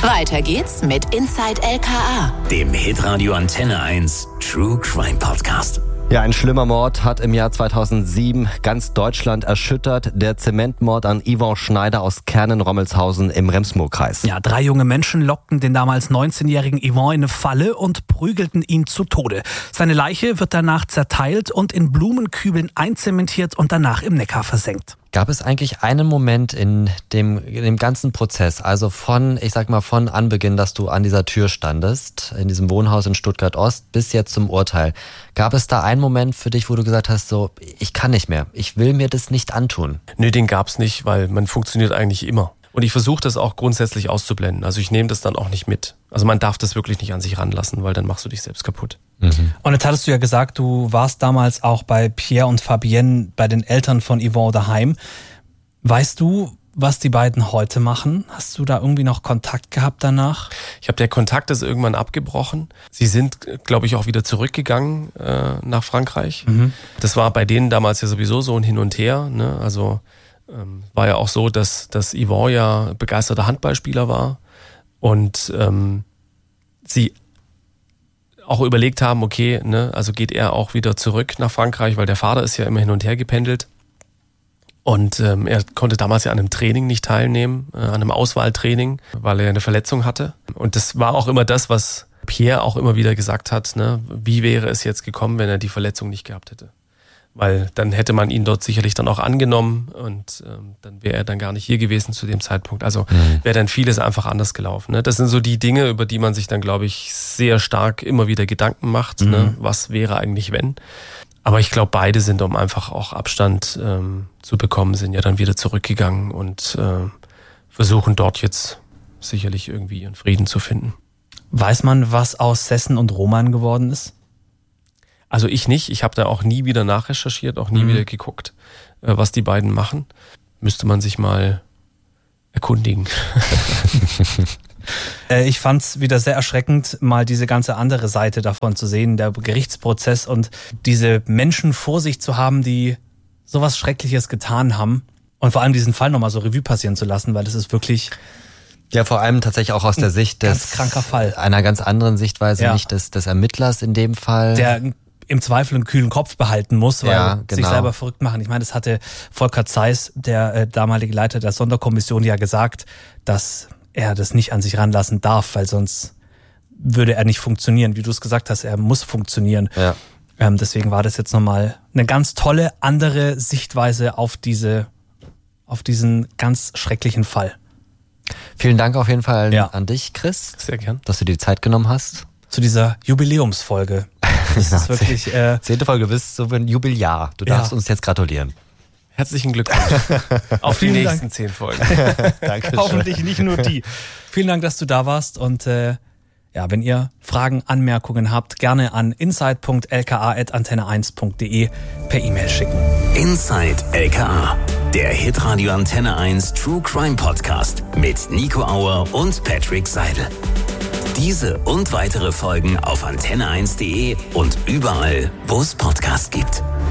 Weiter geht's mit Inside LKA, dem Hitradio Antenne 1 True Crime Podcast. Ja, ein schlimmer Mord hat im Jahr 2007 ganz Deutschland erschüttert. Der Zementmord an Yvon Schneider aus Kernen-Rommelshausen im Rems-Murr-Kreis. Ja, 3 junge Menschen lockten den damals 19-jährigen Yvon in eine Falle und prügelten ihn zu Tode. Seine Leiche wird danach zerteilt und in Blumenkübeln einzementiert und danach im Neckar versenkt. Gab es eigentlich einen Moment in dem ganzen Prozess, also von Anbeginn, dass du an dieser Tür standest, in diesem Wohnhaus in Stuttgart-Ost, bis jetzt zum Urteil, gab es da einen Moment für dich, wo du gesagt hast, so, ich kann nicht mehr, ich will mir das nicht antun? Nö, den gab's nicht, weil man funktioniert eigentlich immer. Und ich versuche das auch grundsätzlich auszublenden. Also ich nehme das dann auch nicht mit. Also man darf das wirklich nicht an sich ranlassen, weil dann machst du dich selbst kaputt. Und jetzt hattest du ja gesagt, du warst damals auch bei Pierre und Fabienne, bei den Eltern von Yvon daheim. Weißt du, was die beiden heute machen? Hast du da irgendwie noch Kontakt gehabt danach? Der Kontakt ist irgendwann abgebrochen. Sie sind, glaube ich, auch wieder zurückgegangen nach Frankreich. Das war bei denen damals ja sowieso so ein Hin und Her. Ne? Also war ja auch so, dass Yvon ja begeisterter Handballspieler war und sie auch überlegt haben, okay, ne, also geht er auch wieder zurück nach Frankreich, weil der Vater ist ja immer hin und her gependelt. Und er konnte damals ja an einem Training nicht teilnehmen, an einem Auswahltraining, weil er eine Verletzung hatte. Und das war auch immer das, was Pierre auch immer wieder gesagt hat, ne, wie wäre es jetzt gekommen, wenn er die Verletzung nicht gehabt hätte. Weil dann hätte man ihn dort sicherlich dann auch angenommen und dann wäre er dann gar nicht hier gewesen zu dem Zeitpunkt. Also wäre dann vieles einfach anders gelaufen. Ne? Das sind so die Dinge, über die man sich dann, glaube ich, sehr stark immer wieder Gedanken macht. Ne? Was wäre eigentlich, wenn? Aber ich glaube, beide sind, um einfach auch Abstand zu bekommen, sind ja dann wieder zurückgegangen und versuchen dort jetzt sicherlich irgendwie ihren Frieden zu finden. Weiß man, was aus Sessen und Roman geworden ist? Also ich nicht. Ich habe da auch nie wieder nachrecherchiert, auch nie wieder geguckt, was die beiden machen. Müsste man sich mal erkundigen. Ich fand es wieder sehr erschreckend, mal diese ganze andere Seite davon zu sehen, der Gerichtsprozess und diese Menschen vor sich zu haben, die sowas Schreckliches getan haben und vor allem diesen Fall nochmal so Revue passieren zu lassen, weil das ist wirklich... Ja, vor allem tatsächlich auch aus der Sicht ganz kranker Fall. Einer ganz anderen Sichtweise, nicht des Ermittlers in dem Fall. Der im Zweifel einen kühlen Kopf behalten muss, weil sich selber verrückt machen. Ich meine, das hatte Volker Zeiss, der damalige Leiter der Sonderkommission, ja gesagt, dass er das nicht an sich ranlassen darf, weil sonst würde er nicht funktionieren. Wie du es gesagt hast, er muss funktionieren. Ja. Deswegen war das jetzt nochmal eine ganz tolle andere Sichtweise auf diesen ganz schrecklichen Fall. Vielen Dank auf jeden Fall an dich, Chris. Sehr gern. Dass du dir die Zeit genommen hast. Zu dieser Jubiläumsfolge. Das ist wirklich 10. Folge bis zu ein Jubiläar. Du darfst uns jetzt gratulieren. Herzlichen Glückwunsch auf die nächsten 10 Folgen. Dankeschön. Hoffentlich nicht nur die. Vielen Dank, dass du da warst und wenn ihr Fragen, Anmerkungen habt, gerne an inside.lka@antenne1.de per E-Mail schicken. Inside LKA, der Hitradio Antenne 1 True Crime Podcast mit Nico Auer und Patrick Seidel. Diese und weitere Folgen auf antenne1.de und überall, wo es Podcasts gibt.